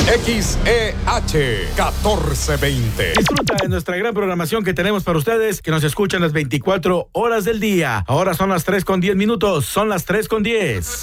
XEH 1420. Disfruta de nuestra gran programación que tenemos para ustedes, que nos escuchan las 24 horas del día. Ahora son las 3:10. Son las 3:10.